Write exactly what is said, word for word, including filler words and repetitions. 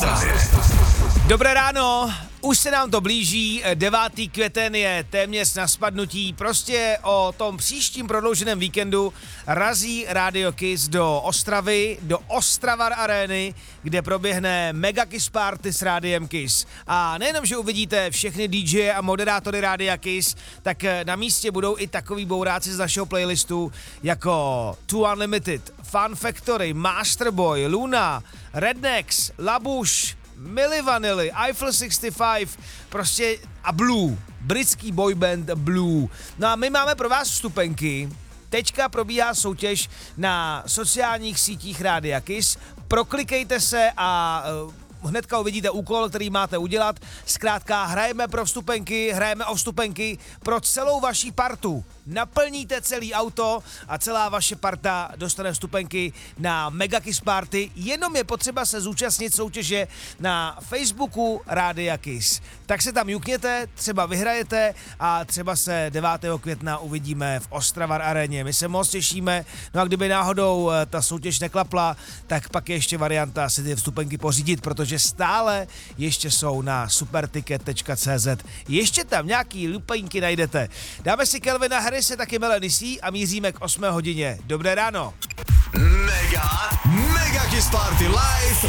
Ostravě. Dobré ráno, už se nám to blíží, devátý květen je téměř na spadnutí, prostě o tom příštím prodlouženém víkendu razí Radio Kiss do Ostravy, do Ostravar Areny, kde proběhne Mega Kiss Party s Rádiem Kiss. A nejenom, že uvidíte všechny dý džeje a moderátory Rádia Kiss, tak na místě budou i takový bouráci z našeho playlistu jako Two Unlimited, Fun Factory, Masterboy, Luna, Rednex, Labush, Milli Vanilli, Eiffel šedesát pět, prostě a Blue, britský boyband Blue. No a my máme pro vás vstupenky. Teďka probíhá soutěž na sociálních sítích Rádia Kiss. Proklikejte se a uh, hnedka uvidíte úkol, který máte udělat. Zkrátka hrajeme pro vstupenky, hrajeme o vstupenky pro celou vaši partu. Naplníte celý auto a celá vaše parta dostane vstupenky na Mega Kiss Party. Jenom je potřeba se zúčastnit soutěže na Facebooku Rádia Kiss. Tak se tam jukněte, třeba vyhrajete a třeba se devátého května uvidíme v Ostravar Aréně. My se moc těšíme, no a kdyby náhodou ta soutěž neklapla, tak pak je ještě varianta si ty vstupenky pořídit, protože stále ještě jsou na superticket tečka cé zet. Ještě tam nějaký lupenky najdete. Dáme si Kelvina Harrise, taky Melanie C a míříme k osmé hodině. Dobré ráno. Mega, Mega Kiss Party live